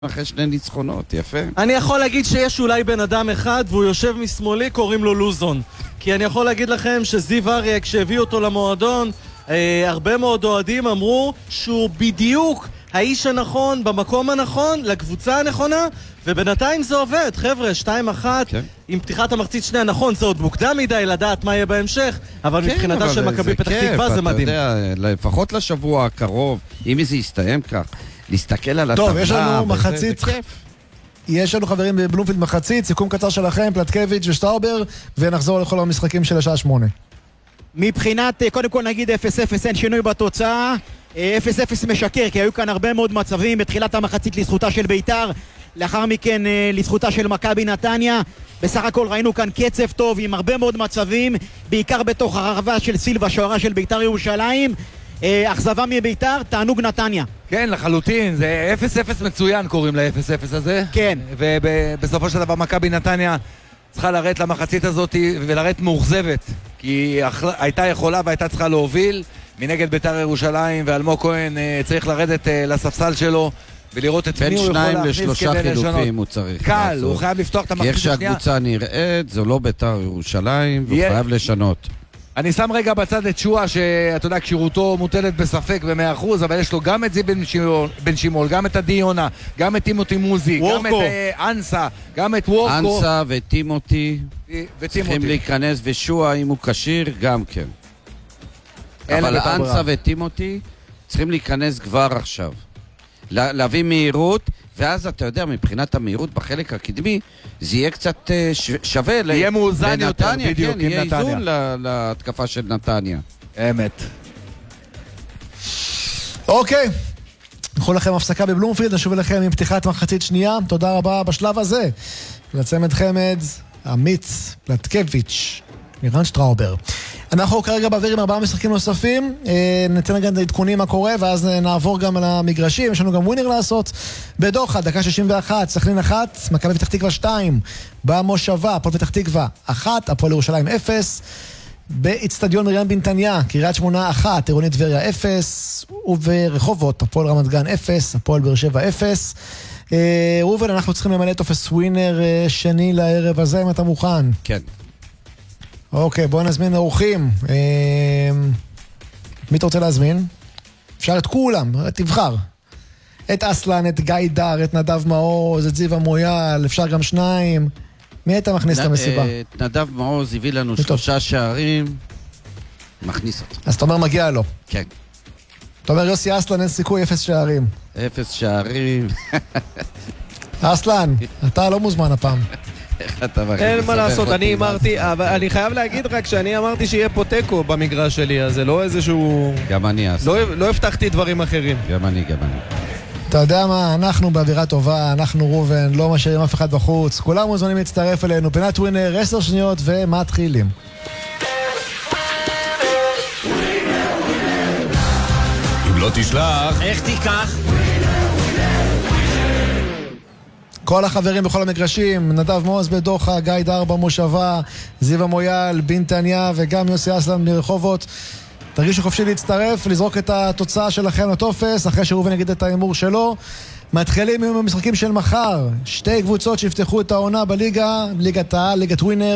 אחרי שני ניצחונות, יפה. אני יכול להגיד שיש אולי בן אדם אחד והוא יושב משמאלי, קוראים לו לוזון. כי אני יכול להגיד לכם שזיו אריה, כשהביא אותו למועדון, הרבה מאוד אוהדים אמרו שהוא בדיוק האיש הנכון, במקום הנכון, לקבוצה הנכונה, ובינתיים זה עובד. חבר'ה, 2-1 עם פתיחת המחצית שנייה, נכון, זה עוד מוקדם מדי לדעת מה יהיה בהמשך, אבל מבחינתה של מכבי פתח תקווה זה מדהים. אתה יודע, לפחות לשבוע הקרוב, אם זה יסתיים כך, להסתכל על הטבלה. טוב, יש לנו מחצית. יש לנו חברים בבלומפילד מחצית, סיכום קצר שלכם, פלטקביץ' ושטראובר, ונחזור לכל המשחקים של השעה 8. מבחינת, קודם כל נגיד 0-0, אין שינוי בתוצאה. 0-0 משקר, כי היו כאן הרבה מאוד מצבים בתחילת המחצית לזכותה של ביתר, לאחר מכן לזכותה של מכבי נתניה. בסך הכל ראינו כאן קצב טוב עם הרבה מאוד מצבים, בעיקר בתוך הרחבה של סילבה, שוערה של ביתר ירושלים. אכזבה מביתר, תענוג נתניה. כן, לחלוטין, זה 0-0 מצוין קוראים ל-0-0 הזה. כן. ובסופו של דבר מכבי נתניה צריכה לרדת למחצית הזאת ולרדת מאוכזבת, כי הייתה יכולה והייתה צריכה להוביל מנגד ביתר ירושלים, ואלמוג כהן צריך לרדת לספסל שלו ולראות את מי הוא יכול להכניס כדי לשנות. בין 2 ל3 חילופים הוא צריך. קל, הוא חייב לפתוח את המחצית השנייה. כי איך שהקבוצה נראית, זו לא ביתר ירושלים, והוא חייב לשנות. אני שם רגע בצד את שואה, שאתה יודע, כשירותו מוטלת בספק ב100%, אבל יש לו גם את זיו בן שמעון, גם את עדי יונה, גם את טימותי מוזי, גם את אנסה, גם את וורקו. אנסה וטימותי צריכים להיכנס, ושואה אם הוא קשיר גם כן. אבל אנסה וטימותי צריכים להיכנס כבר עכשיו. להביא מהירות, ואז אתה יודע, מבחינת המהירות בחלק הקדמי, זה יהיה קצת שווה. יהיה מאוזן יותר, בדיוק, עם נתניה. יהיה איזון להתקפה של נתניה. אמת. אוקיי. נקחו לכם הפסקה בבלומפילד, נשוב אליכם עם פתיחת מחצית שנייה. תודה רבה בשלב הזה. לצמד חמד, עמית פלטקביץ', מירן שטראובר. אנחנו כרגע בעביר עם 4 משחקים נוספים, ניתן גם את העדכונים מה קורה, ואז נעבור גם על המגרשים. יש לנו גם ווינר לעשות בדוחה, דקה 61, סכנין 1, מכבי פתח תקווה 2, במושבה, הפועל פתח תקווה 1, הפועל ירושלים 0, באצטדיון מרים בנתניה, קריית שמונה 1, עירונית טבריה 0, וברחובות, הפועל רמת גן 0, הפועל באר שבע 0. ראובן, אנחנו צריכים למלא טופס ווינר שני לערב הזה, אם אתה מוכן. כן. אוקיי, בואו נזמין אורחים. מי אתה רוצה להזמין? אפשר את כולם, תבחר. את אסלן, את גיא דר, את נדב מעוז, את זיו המויאל, אפשר גם 2. מי היית מכניס את המסיבה? את נדב מעוז הביא לנו 3 שערים, מכניס אותו. אז אתה אומר מגיע לו. כן. אתה אומר יוסי אסלן, אין סיכוי, 0 שערים. 0 שערים. אסלן, אתה לא מוזמן הפעם. אין מה לעשות, אני אמרתי, אבל אני חייב להגיד רק שאני אמרתי שיהיה פה טקו במגרש שלי, אז זה לא איזשהו... גם אני לא הבטחתי דברים אחרים. גם אני. אתה יודע מה, אנחנו באווירה טובה, אנחנו ראובן, לא משאירים אף אחד בחוץ, כולם מוזמנים להצטרף אלינו, פינת ווינר, 10 שניות ומתחילים. אם לא תשלח, איך תיקח? כל החברים בכל המגרשים, נדב מעוז בדוחה, גיא דר במושבה, זיו המויאל, בנתניה וגם יוסי אסלן מרחובות. תרגישו חופשי להצטרף, לזרוק את התוצאה שלכם לטופס, אחרי שראובן יגיד את האימור שלו. מתחילים עם המשחקים של מחר, 2 קבוצות שיפתחו את העונה בליגה, ליגת העל, ליגת ווינר.